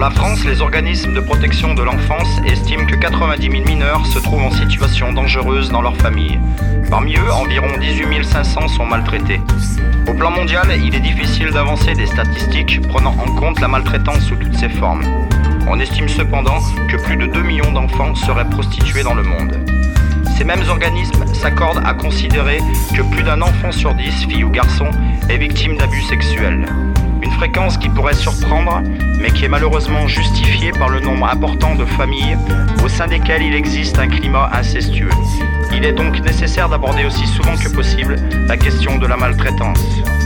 la France, les organismes de protection de l'enfance estiment que 90 000 mineurs se trouvent en situation dangereuse dans leur famille. Parmi eux, environ 18 500 sont maltraités. Au plan mondial, il est difficile d'avancer des statistiques prenant en compte la maltraitance sous toutes ses formes. On estime cependant que plus de 2 millions d'enfants seraient prostitués dans le monde. Ces mêmes organismes s'accordent à considérer que plus d'un enfant sur 10, fille ou garçon, est victime d'abus sexuels. Une fréquence qui pourrait surprendre, mais qui est malheureusement justifiée par le nombre important de familles au sein desquelles il existe un climat incestueux. Il est donc nécessaire d'aborder aussi souvent que possible la question de la maltraitance.